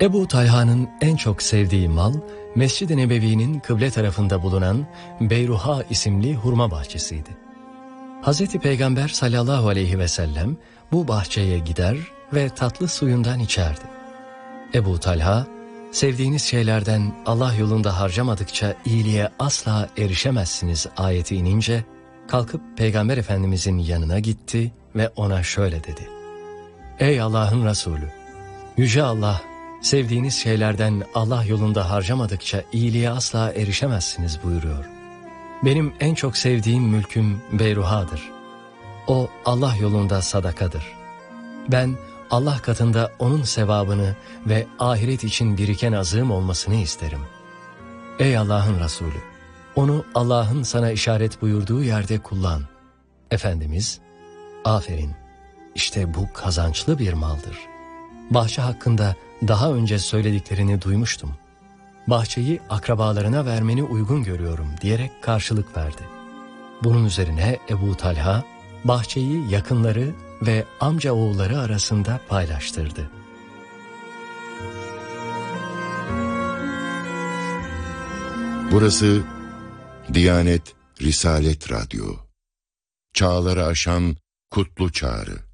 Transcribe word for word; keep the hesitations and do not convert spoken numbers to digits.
Ebu Talha'nın en çok sevdiği mal, Mescid-i Nebevi'nin kıble tarafında bulunan Beyruha isimli hurma bahçesiydi. Hazreti Peygamber sallallahu aleyhi ve sellem bu bahçeye gider ve tatlı suyundan içerdi. Ebu Talha, sevdiğiniz şeylerden Allah yolunda harcamadıkça iyiliğe asla erişemezsiniz ayeti inince, kalkıp Peygamber Efendimizin yanına gitti ve ona şöyle dedi: Ey Allah'ın Resulü! Yüce Allah, sevdiğiniz şeylerden Allah yolunda harcamadıkça iyiliğe asla erişemezsiniz buyuruyor. Benim en çok sevdiğim mülküm Beyruha'dır. O Allah yolunda sadakadır. Ben Allah katında onun sevabını ve ahiret için biriken azığım olmasını isterim. Ey Allah'ın Resulü! Onu Allah'ın sana işaret buyurduğu yerde kullan. Efendimiz, aferin, işte bu kazançlı bir maldır. Bahçe hakkında daha önce söylediklerini duymuştum. Bahçeyi akrabalarına vermeni uygun görüyorum diyerek karşılık verdi. Bunun üzerine Ebu Talha, bahçeyi yakınları ve amca oğulları arasında paylaştırdı. Burası Diyanet Risalet Radyo. Çağları aşan kutlu çağrı.